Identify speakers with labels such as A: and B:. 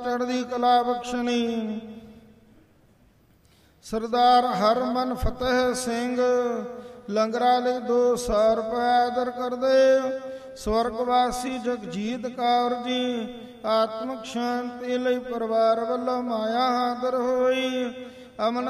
A: ਚੜ੍ਹਦੀ ਕਲਾ ਬਖਸ਼ਣੀ। ਸਰਦਾਰ ਹਰਮਨ ਫਤਿਹ ਸਿੰਘ ਲੰਗਰਾਂ ਲਈ 200 ਰੁਪਏ ਆਦਰ ਕਰਦੇ। ਸਵਰਗਵਾਸੀ ਜਗਜੀਤ ਕੌਰ ਜੀ ਆਤਮਿਕ ਸ਼ਾਂਤੀ ਲਈ ਪਰਿਵਾਰ ਵੱਲੋਂ ਮਾਇਆ ਹਾਜ਼ਰ ਹੋਈ। ਅਮਨ